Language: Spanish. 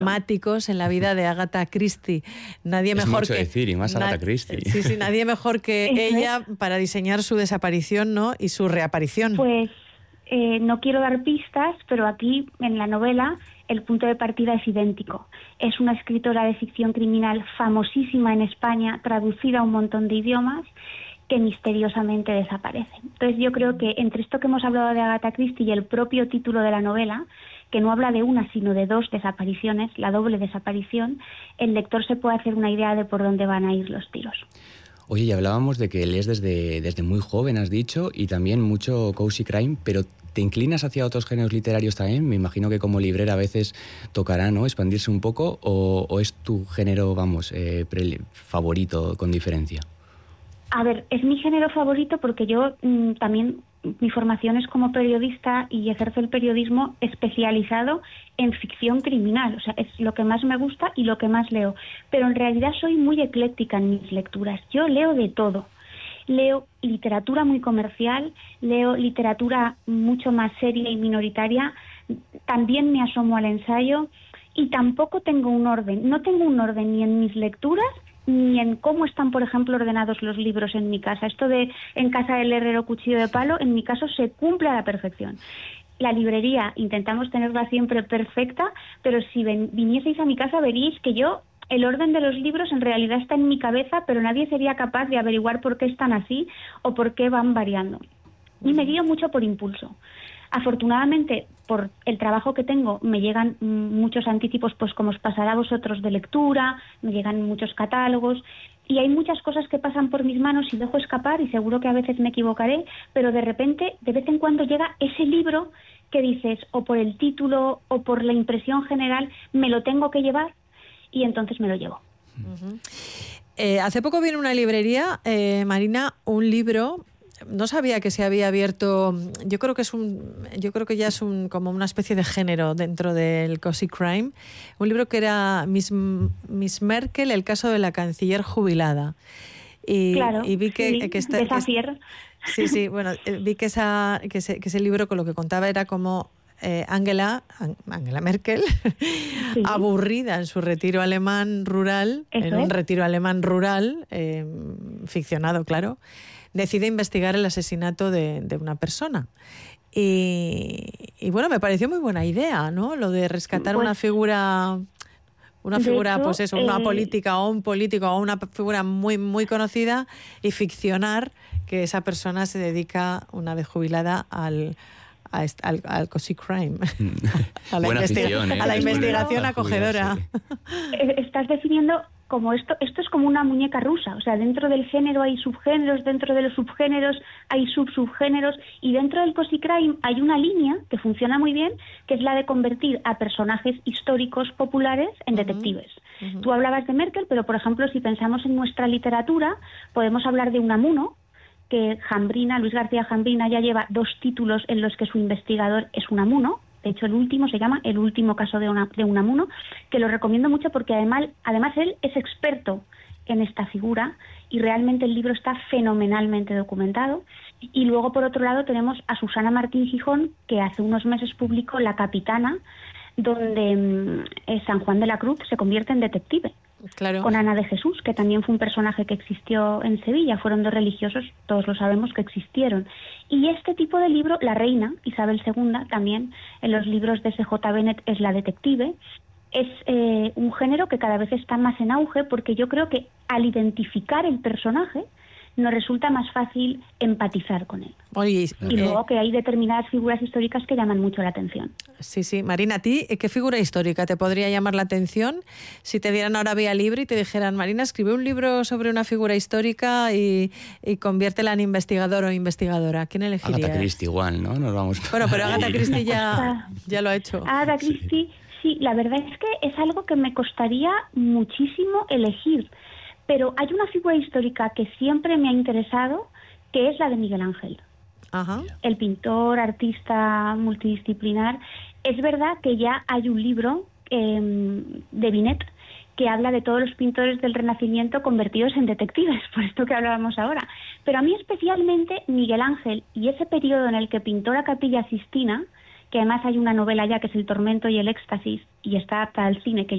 dramáticos en la vida de Agatha Christie. Nadie mejor mucho que decir, y más Agatha Christie. Sí, nadie mejor que ella para diseñar su desaparición, ¿no? Y su reaparición. Pues no quiero dar pistas, pero aquí en la novela el punto de partida es idéntico. Es una escritora de ficción criminal famosísima en España, traducida a un montón de idiomas, que misteriosamente desaparece. Entonces yo creo que entre esto que hemos hablado de Agatha Christie y el propio título de la novela, que no habla de una sino de dos desapariciones, la doble desaparición, el lector se puede hacer una idea de por dónde van a ir los tiros. Oye, y hablábamos de que lees desde muy joven, has dicho, y también mucho cozy crime, pero ¿te inclinas hacia otros géneros literarios también? Me imagino que como librera a veces tocará, ¿no?, expandirse un poco, o es tu género, favorito con diferencia. A ver, es mi género favorito porque yo también, mi formación es como periodista y ejerzo el periodismo especializado en ficción criminal. O sea, es lo que más me gusta y lo que más leo. Pero en realidad soy muy ecléctica en mis lecturas. Yo leo de todo. Leo literatura muy comercial, leo literatura mucho más seria y minoritaria, también me asomo al ensayo y tampoco tengo un orden. No tengo un orden ni en mis lecturas ni en cómo están, por ejemplo, ordenados los libros en mi casa. Esto de en casa del herrero cuchillo de palo, en mi caso se cumple a la perfección. La librería intentamos tenerla siempre perfecta, pero si vinieseis a mi casa veríais que el orden de los libros en realidad está en mi cabeza, pero nadie sería capaz de averiguar por qué están así o por qué van variando. Y me guío mucho por impulso. Afortunadamente, por el trabajo que tengo, me llegan muchos anticipos, pues como os pasará a vosotros, de lectura, me llegan muchos catálogos, y hay muchas cosas que pasan por mis manos y dejo escapar, y seguro que a veces me equivocaré, pero de repente, de vez en cuando llega ese libro que dices, o por el título o por la impresión general, me lo tengo que llevar, y entonces me lo llevo. Uh-huh. Hace poco vi en una librería, Marina, un libro. No sabía que se había abierto. Yo creo que ya es como una especie de género dentro del cozy crime. Un libro que era Miss Merkel, el caso de la canciller jubilada. Y vi que sí, bueno, vi que ese libro con lo que contaba era como Angela Merkel, sí, aburrida en su retiro alemán rural, un retiro alemán rural, ficcionado, claro, decide investigar el asesinato de una persona. Y bueno, me pareció muy buena idea, ¿no? Lo de rescatar una figura, hecho, pues eso, una política o un político o una figura muy, muy conocida, y ficcionar que esa persona se dedica, una vez jubilada, al cozy crime, a la investigación acogedora. Estás definiendo como esto es como una muñeca rusa, o sea, dentro del género hay subgéneros, dentro de los subgéneros hay subgéneros, y dentro del cozy crime hay una línea que funciona muy bien, que es la de convertir a personajes históricos populares en detectives. Uh-huh. Tú hablabas de Merkel, pero por ejemplo, si pensamos en nuestra literatura, podemos hablar de Unamuno, que Luis García Jambrina ya lleva 2 títulos en los que su investigador es Unamuno. De hecho, el último se llama El último caso de Unamuno, que lo recomiendo mucho porque además él es experto en esta figura y realmente el libro está fenomenalmente documentado. Y luego, por otro lado, tenemos a Susana Martín Gijón, que hace unos meses publicó La Capitana, donde San Juan de la Cruz se convierte en detective. Claro. Con Ana de Jesús, que también fue un personaje que existió en Sevilla. Fueron 2 religiosos, todos lo sabemos, que existieron. Y este tipo de libro, la reina, Isabel II, también en los libros de S.J. Bennett es la detective, es un género que cada vez está más en auge, porque yo creo que al identificar el personaje nos resulta más fácil empatizar con él. Oye, y luego que hay determinadas figuras históricas que llaman mucho la atención. Sí. Marina, ¿a ti qué figura histórica te podría llamar la atención si te dieran ahora vía libre y te dijeran, Marina, escribe un libro sobre una figura histórica y conviértela en investigador o investigadora? ¿Quién elegirías? Agatha Christie igual, ¿no? Nos vamos. Bueno, pero Agatha Christie ya lo ha hecho. Agatha Christie, sí, la verdad es que es algo que me costaría muchísimo elegir. Pero hay una figura histórica que siempre me ha interesado, que es la de Miguel Ángel. Ajá. El pintor, artista multidisciplinar. Es verdad que ya hay un libro de Binet que habla de todos los pintores del Renacimiento convertidos en detectives, por esto que hablábamos ahora. Pero a mí especialmente Miguel Ángel y ese periodo en el que pintó la Capilla Sistina, que además hay una novela ya que es El tormento y el éxtasis y está adaptada al cine, que